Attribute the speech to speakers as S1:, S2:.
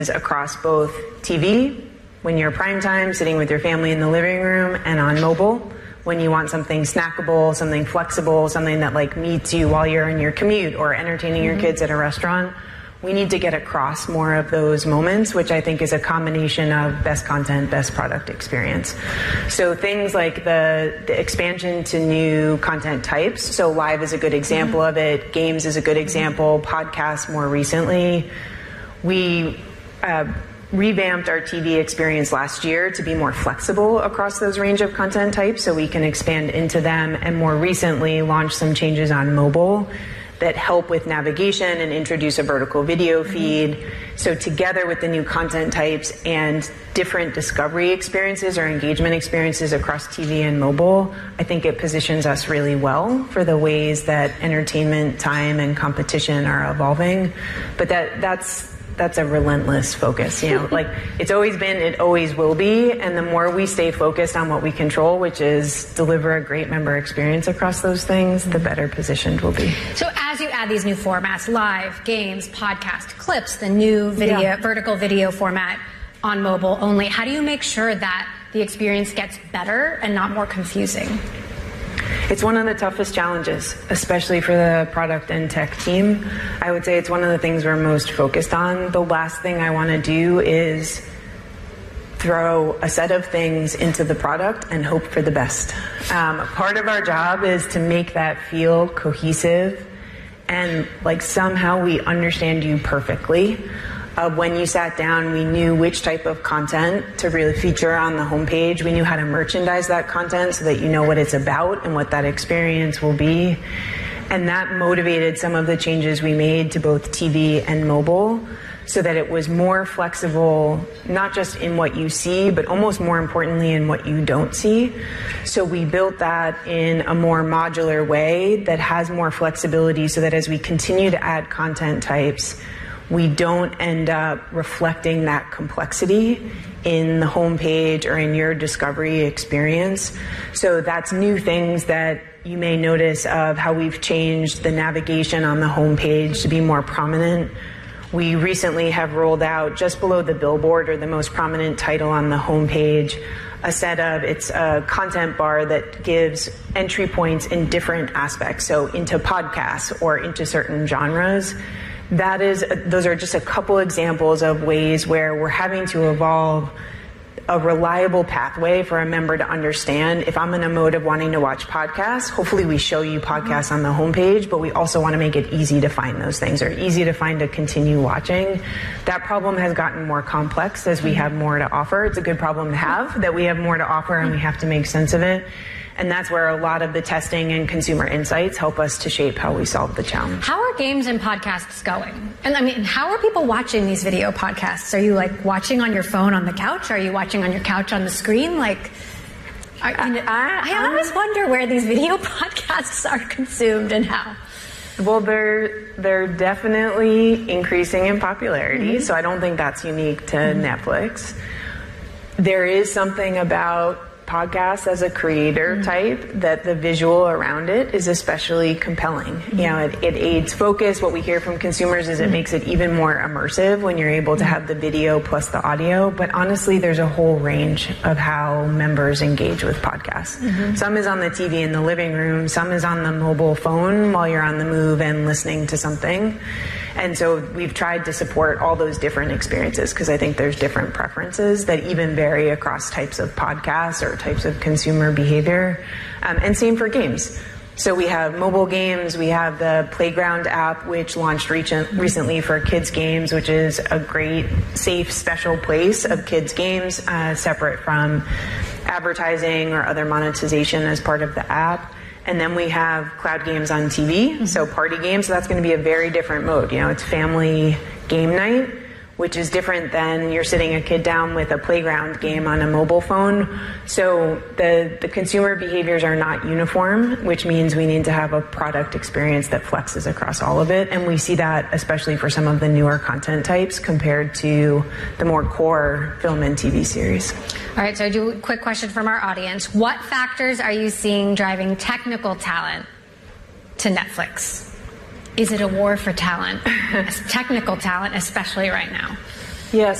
S1: across both TV, when you're prime time, sitting with your family in the living room, and on mobile, when you want something snackable, something flexible, something that like meets you while you're in your commute or entertaining your kids at a restaurant. We need to get across more of those moments, which I think is a combination of best content, best product experience. So things like the expansion to new content types. So live is a good example of it. Games is a good example. Podcasts more recently. We revamped our TV experience last year to be more flexible across those range of content types so we can expand into them, and more recently launched some changes on mobile that help with navigation and introduce a vertical video feed. So together with the new content types and different discovery experiences or engagement experiences across TV and mobile, I think it positions us really well for the ways that entertainment, time, and competition are evolving. But that's a relentless focus, you know, like it's always been, it always will be. And the more we stay focused on what we control, which is deliver a great member experience across those things, the better positioned we'll be.
S2: So as you add these new formats, live, games, podcast, clips, the new video, vertical video format on mobile only, how do you make sure that the experience gets better and not more confusing?
S1: It's one of the toughest challenges, especially for the product and tech team. I would say it's one of the things we're most focused on. The last thing I want to do is throw a set of things into the product and hope for the best. Part of our job is to make that feel cohesive and like somehow we understand you perfectly. When you sat down, we knew which type of content to really feature on the homepage. We knew how to merchandise that content so that you know what it's about and what that experience will be. And that motivated some of the changes we made to both TV and mobile so that it was more flexible, not just in what you see, but almost more importantly in what you don't see. So we built that in a more modular way that has more flexibility so that as we continue to add content types, we don't end up reflecting that complexity in the homepage or in your discovery experience. So that's new things that you may notice of how we've changed the navigation on the homepage to be more prominent. We recently have rolled out just below the billboard or the most prominent title on the homepage it's a content bar that gives entry points in different aspects, so into podcasts or into certain genres. Those are just a couple examples of ways where we're having to evolve a reliable pathway for a member to understand. If I'm in a mode of wanting to watch podcasts, hopefully we show you podcasts on the homepage, but we also want to make it easy to find those things or easy to find to continue watching. That problem has gotten more complex as we have more to offer. It's a good problem to have, that we have more to offer and we have to make sense of it. And that's where a lot of the testing and consumer insights help us to shape how we solve the challenge.
S2: How are games and podcasts going? And I mean, how are people watching these video podcasts? Are you like watching on your phone on the couch? Are you watching on your couch on the screen? Like, I always wonder where these video podcasts are consumed and how.
S1: Well, they're definitely increasing in popularity, so I don't think that's unique to Netflix. There is something about podcasts as a creator type that the visual around it is especially compelling. You know, it aids focus. What we hear from consumers is it makes it even more immersive when you're able to have the video plus the audio. But honestly, there's a whole range of how members engage with podcasts. Some is on the TV in the living room. Some is on the mobile phone while you're on the move and listening to something. And so we've tried to support all those different experiences because I think there's different preferences that even vary across types of podcasts or types of consumer behavior. And same for games. So we have mobile games, we have the Playground app, which launched recently for kids games, which is a great, safe, special place of kids games, separate from advertising or other monetization as part of the app. And then we have cloud games on TV, so party games. So that's going to be a very different mode. You know, it's family game night, which is different than you're sitting a kid down with a playground game on a mobile phone. So the consumer behaviors are not uniform, which means we need to have a product experience that flexes across all of it. And we see that especially for some of the newer content types compared to the more core film and TV series.
S2: All right, so I do a quick question from our audience. What factors are you seeing driving technical talent to Netflix? Is it a war for talent, technical talent, especially right now?
S1: Yes.